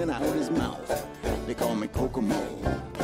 coming out his mouth. They call me Kokomo.